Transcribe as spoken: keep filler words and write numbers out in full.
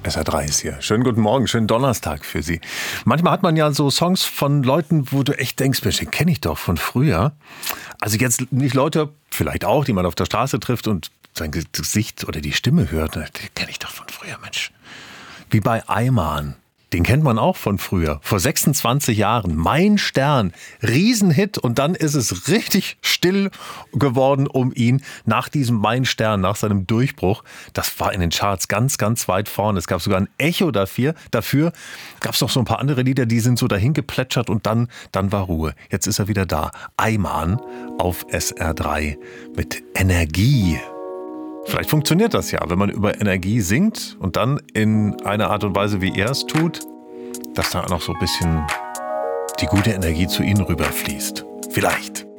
S R drei ist hier. Schönen guten Morgen, schönen Donnerstag für Sie. Manchmal hat man ja so Songs von Leuten, wo du echt denkst, Mensch, den kenne ich doch von früher. Also jetzt nicht Leute, vielleicht auch, die man auf der Straße trifft und sein Gesicht oder die Stimme hört. Den kenne ich doch von früher, Mensch. Wie bei Ayman. Den kennt man auch von früher. Vor sechsundzwanzig Jahren. Mein Stern. Riesenhit. Und dann ist es richtig still geworden um ihn nach diesem Mein Stern, nach seinem Durchbruch. Das war in den Charts ganz, ganz weit vorne. Es gab sogar ein Echo dafür. Dafür gab es noch so ein paar andere Lieder, die sind so dahin geplätschert und dann, dann war Ruhe. Jetzt ist er wieder da. Ayman auf S R drei mit Energie. Vielleicht funktioniert das ja, wenn man über Energie singt und dann in einer Art und Weise, wie er es tut, dass da noch so ein bisschen die gute Energie zu Ihnen rüberfließt. Vielleicht.